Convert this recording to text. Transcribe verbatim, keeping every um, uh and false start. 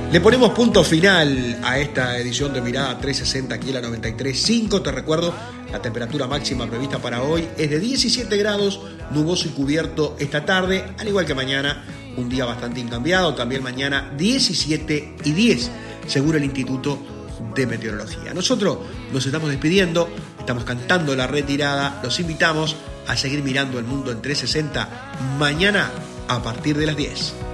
Le ponemos punto final a esta edición de Mirada trescientos sesenta aquí en la noventa y tres punto cinco. Te recuerdo, la temperatura máxima prevista para hoy es de diecisiete grados, nuboso y cubierto esta tarde, al igual que mañana, un día bastante incambiado. También mañana diecisiete y diez, según el Instituto de Meteorología. Nosotros nos estamos despidiendo, estamos cantando la retirada. Los invitamos a seguir mirando el mundo en trescientos sesenta mañana a partir de las diez.